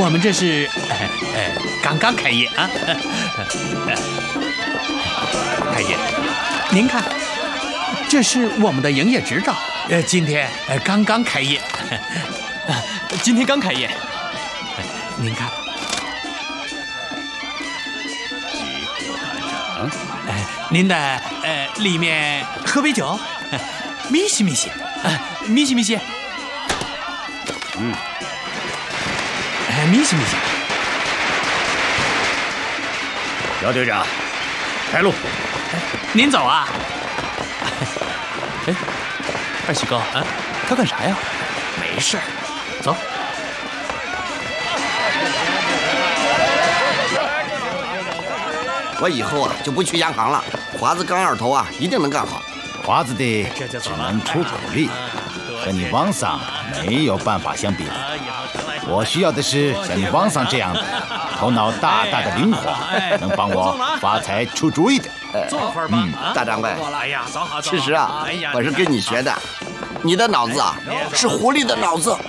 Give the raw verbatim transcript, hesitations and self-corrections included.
我们这是呃呃刚刚开业啊。开业，您看，这是我们的营业执照。呃，今天呃刚刚开业。 今天刚开业。 您看。哎，您的呃里面喝杯酒，咪西咪西， 呃，咪西咪西。 嗯。 哎，咪西咪西。 姚队长，开路。 哎，您走啊。 哎，二喜哥啊，他干啥呀？ 没事，走。 我以后啊就不去央行了，华子刚二头啊一定能干好。 华子的只能出口力，和你王桑没有办法相比。我需要的是像你王桑这样的，头脑大大的灵活，能帮我发财出主意的。 坐会儿吧。 嗯，大掌柜， 哎呀，走好走好。 其实啊，我是跟你学的。你的脑子啊是狐狸的脑子。